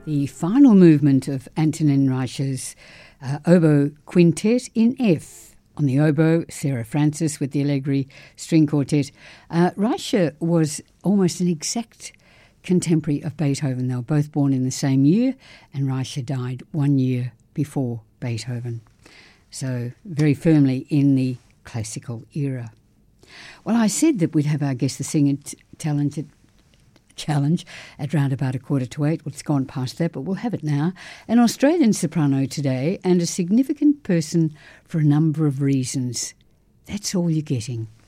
the final movement of Antonin Reicher's oboe quintet in F. On the oboe, Sarah Francis with the Allegri String Quartet. Reicher was almost an exact contemporary of Beethoven. They were both born in the same year, and Reicher died 1 year before Beethoven. So very firmly in the classical era. Well, I said that we'd have our Guess the Singer challenge at round about 7:15. Well, it's gone past that, but we'll have it now. An Australian soprano today, and a significant person for a number of reasons. That's all you're getting.